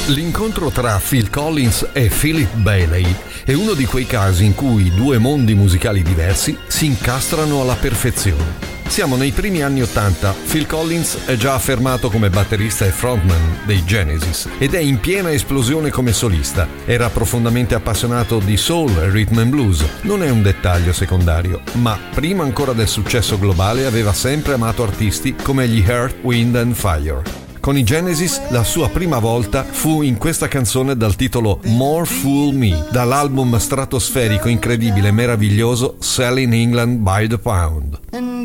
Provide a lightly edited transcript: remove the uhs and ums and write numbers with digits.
L'incontro tra Phil Collins e Philip Bailey è uno di quei casi in cui due mondi musicali diversi si incastrano alla perfezione. Siamo nei primi anni '80, Phil Collins è già affermato come batterista e frontman dei Genesis ed è in piena esplosione come solista. Era profondamente appassionato di soul e rhythm and blues, non è un dettaglio secondario, ma prima ancora del successo globale aveva sempre amato artisti come gli Earth, Wind and Fire. Con i Genesis la sua prima volta fu in questa canzone dal titolo More Fool Me, dall'album stratosferico incredibile e meraviglioso Selling England by the Pound.